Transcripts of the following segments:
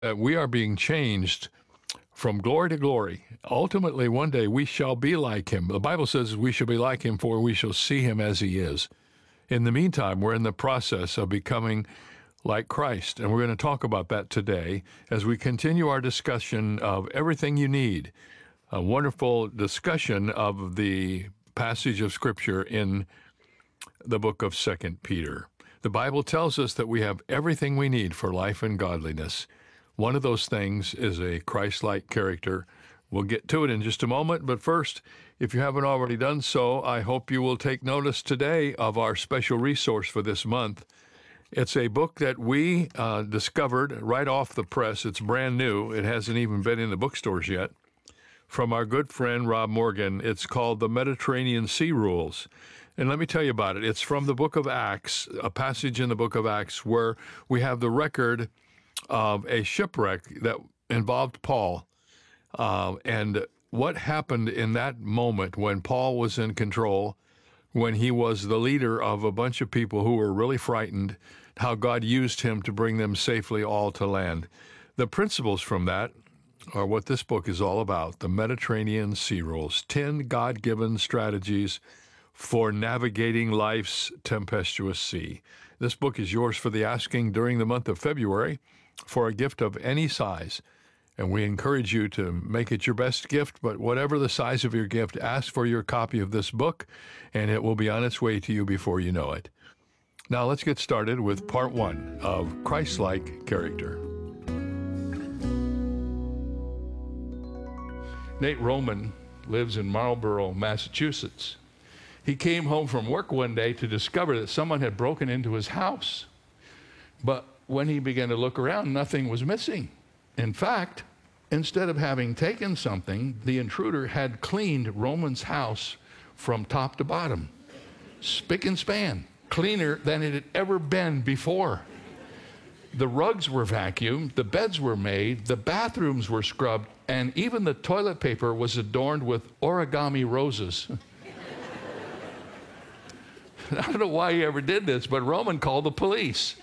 We are being changed from glory to glory. Ultimately, one day we shall be like him. The Bible says we shall be like him, for we shall see him as he is. In the meantime, we're in the process of becoming like Christ, and we're going to talk about that today as we continue our discussion of everything you need. A wonderful discussion of the passage of Scripture in the book of 2 Peter. The Bible tells us that we have everything we need for life and godliness. One of those things is a Christ-like character. We'll get to it in just a moment, but first, if you haven't already done so, I hope you will take notice today of our special resource for this month. It's a book that we discovered right off the press. It's brand new. It hasn't even been in the bookstores yet. From our good friend Rob Morgan. It's called The Mediterranean Sea Rules. And let me tell you about it. It's from the book of Acts, a passage in the book of Acts where we have the record of a shipwreck that involved Paul. And what happened in that moment when Paul was in control, when he was the leader of a bunch of people who were really frightened, how God used him to bring them safely all to land. The principles from that are what this book is all about, the Mediterranean Sea Rules, 10 God-given strategies for navigating life's tempestuous sea. This book is yours for the asking during the month of February for a gift of any size. And we encourage you to make it your best gift, but whatever the size of your gift, ask for your copy of this book, and it will be on its way to you before you know it. Now let's get started with part one of Christ-like character. Nate Roman lives in Marlborough, Massachusetts. He came home from work one day to discover that someone had broken into his house. But when he began to look around, nothing was missing. In fact, instead of having taken something, the intruder had cleaned Roman's house from top to bottom. Spick and span, cleaner than it had ever been before. The rugs were vacuumed, the beds were made, the bathrooms were scrubbed, and even the toilet paper was adorned with origami roses. I don't know why he ever did this, but Roman called the police.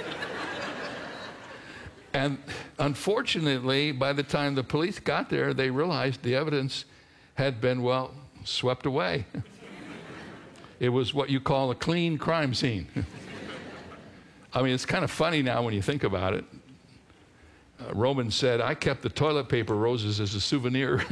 And unfortunately, by the time the police got there, they realized the evidence had been, swept away. It was what you call a clean crime scene. I mean, it's kind of funny now when you think about it. Roman said, I kept the toilet paper roses as a souvenir.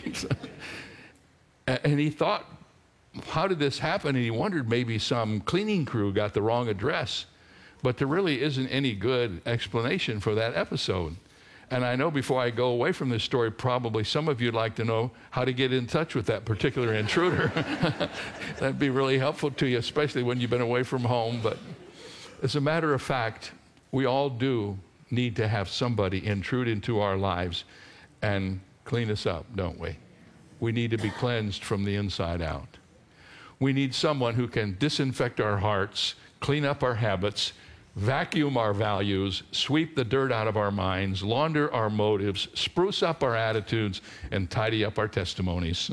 And he thought, how did this happen? And he wondered maybe some cleaning crew got the wrong address. But there really isn't any good explanation for that episode. And I know before I go away from this story, probably some of you'd like to know how to get in touch with that particular intruder. That'd be really helpful to you, especially when you've been away from home. But as a matter of fact, we all do need to have somebody intrude into our lives and clean us up, don't we? We need to be cleansed from the inside out. We need someone who can disinfect our hearts, clean up our habits, vacuum our values, sweep the dirt out of our minds, launder our motives, spruce up our attitudes, and tidy up our testimonies.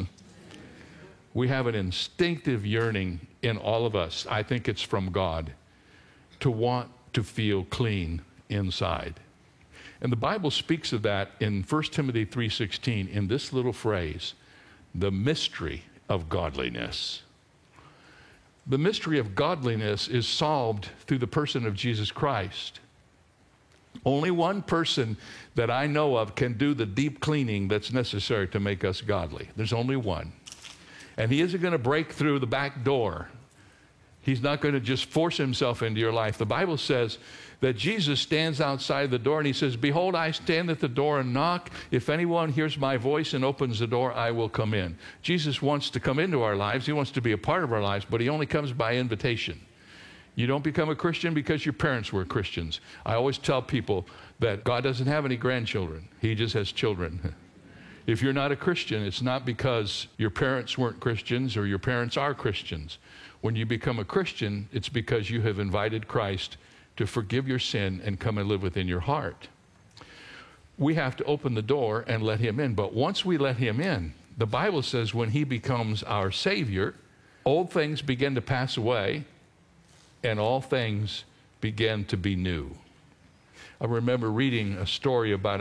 We have an instinctive yearning in all of us, I think it's from God, to want to feel clean inside. And the Bible speaks of that in 1 Timothy 3:16 in this little phrase, the mystery of godliness. The mystery of godliness is solved through the person of Jesus Christ. Only one person that I know of can do the deep cleaning that's necessary to make us godly. There's only one. And he isn't going to break through the back door. He's not going to just force himself into your life. The Bible says that Jesus stands outside the door and he says, behold, I stand at the door and knock. If anyone hears my voice and opens the door, I will come in. Jesus wants to come into our lives. He wants to be a part of our lives, but he only comes by invitation. You don't become a Christian because your parents were Christians. I always tell people that God doesn't have any grandchildren. He just has children. If you're not a Christian, it's not because your parents weren't Christians or your parents are Christians. When you become a Christian, it's because you have invited Christ to forgive your sin and come and live within your heart. We have to open the door and let him in. But once we let him in, the Bible says when he becomes our Savior, old things begin to pass away and all things begin to be new. I remember reading a story about